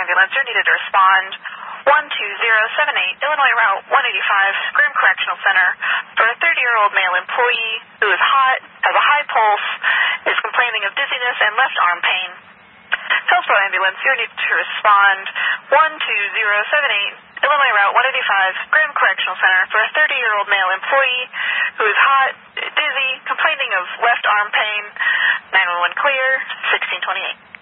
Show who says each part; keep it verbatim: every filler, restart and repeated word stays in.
Speaker 1: ambulance. You're needed to respond. one two zero seven eight, Illinois Route one eighty-five, Graham Correctional Center, for a thirty-year-old male employee who is hot, has a high pulse, is complaining of dizziness and left arm pain. Hillsborough Ambulance, you're needed to respond. one two zero seven eight, Illinois Route one eighty-five, Graham Correctional Center, for a thirty-year-old male employee who is hot, dizzy, complaining of left arm pain. nine one one clear, sixteen twenty-eight.